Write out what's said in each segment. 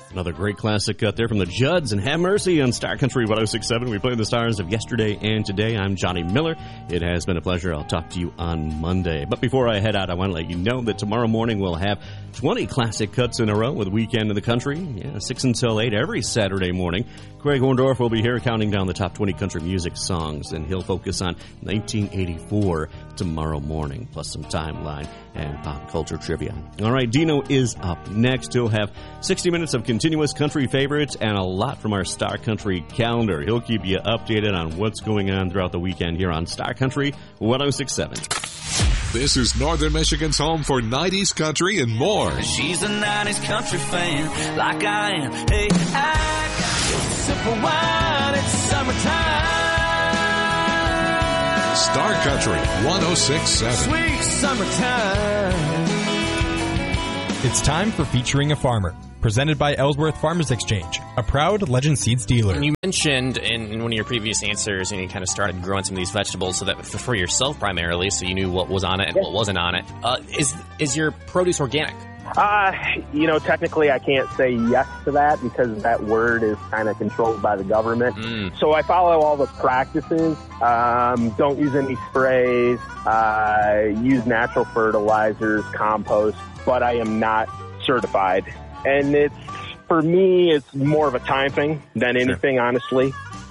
Another great classic cut there from the Judds and Have Mercy on Star Country 106.7. We play the stars of yesterday and today. I'm Johnny Miller. It has been a pleasure. I'll talk to you on Monday. But before I head out, I want to let you know that tomorrow morning we'll have 20 classic cuts in a row with Weekend in the Country. 6 until 8 every Saturday morning. Craig Orndorff will be here counting down the top 20 country music songs, and he'll focus on 1984 tomorrow morning, plus some timeline and pop culture trivia. All right, Dino is up next. He'll have 60 minutes of continuous country favorites and a lot from our Star Country calendar. He'll keep you updated on what's going on throughout the weekend here on Star Country 106.7. This is Northern Michigan's home for 90s country and more. She's a 90s country fan, like I am. Hey, I got a sip of wine, it's summertime. Star Country 106.7. Sweet summertime. It's time for Featuring a Farmer, presented by Ellsworth Farmers Exchange, a proud Legend Seeds dealer. And you mentioned in one of your previous answers, and you kind of started growing some of these vegetables so that for yourself primarily, so you knew what was on it and what wasn't on it. Is your produce organic? Technically I can't say yes to that because that word is kind of controlled by the government. So I follow all the practices, don't use any sprays, use natural fertilizers, compost, but I am not certified. And for me, it's more of a time thing than anything, honestly,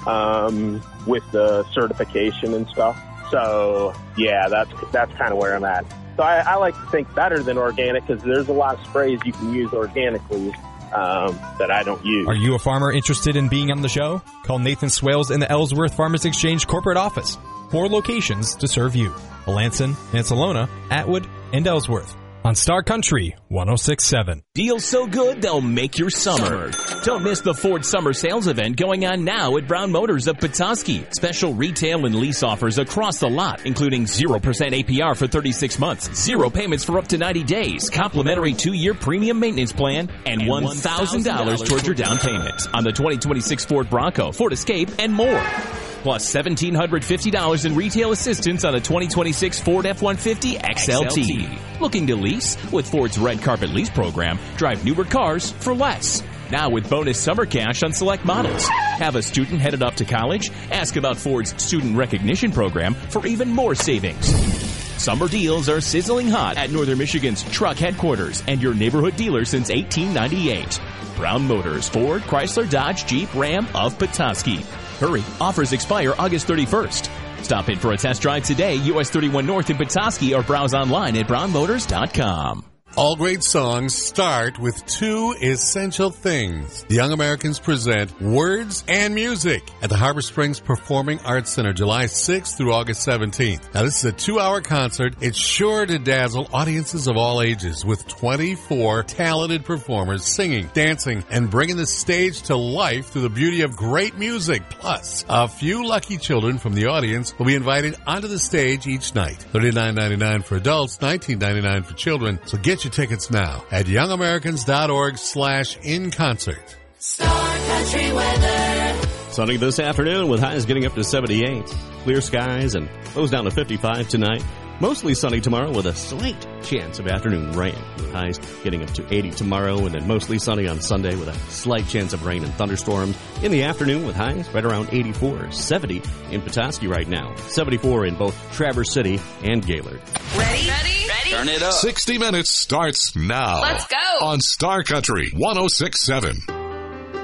with the certification and stuff. So yeah, that's kind of where I'm at. So I like to think better than organic because there's a lot of sprays you can use organically that I don't use. Are you a farmer interested in being on the show? Call Nathan Swales in the Ellsworth Farmers Exchange corporate office. 4 locations to serve you: Melanson, Ancelona, Atwood, and Ellsworth. On Star Country 106.7. Deals so good they'll make your summer. Don't miss the Ford Summer Sales event going on now at Brown Motors of Petoskey. Special retail and lease offers across the lot, including 0% APR for 36 months, 0 payments for up to 90 days, complimentary 2-year premium maintenance plan, and $1,000 towards your down payment on the 2026 Ford Bronco, Ford Escape, and more. Plus $1,750 in retail assistance on a 2026 Ford F-150 XLT. Looking to lease? With Ford's Red Carpet Lease program, drive newer cars for less. Now with bonus summer cash on select models. Have a student headed up to college? Ask about Ford's Student Recognition program for even more savings. Summer deals are sizzling hot at Northern Michigan's truck headquarters and your neighborhood dealer since 1898. Brown Motors, Ford, Chrysler, Dodge, Jeep, Ram of Petoskey. Hurry, offers expire August 31st. Stop in for a test drive today, US 31 North in Petoskey, or browse online at brownmotors.com. All great songs start with 2 essential things. The Young Americans present Words and Music at the Harbor Springs Performing Arts Center, July 6th through August 17th. Now, this is a 2-hour concert. It's sure to dazzle audiences of all ages with 24 talented performers singing, dancing, and bringing the stage to life through the beauty of great music. Plus, a few lucky children from the audience will be invited onto the stage each night. $39.99 for adults, $19.99 for children. So get your tickets now at youngameriCans.org/inconcert. Star Country weather. Sunny this afternoon with highs getting up to 78. Clear skies and lows down to 55 tonight. Mostly sunny tomorrow with a slight chance of afternoon rain. With highs getting up to 80 tomorrow, and then mostly sunny on Sunday with a slight chance of rain and thunderstorms in the afternoon with highs right around 84. 70 in Petoskey right now. 74 in both Traverse City and Gaylord. Ready? Turn it up. 60 Minutes starts now. Let's go. On Star Country 106.7.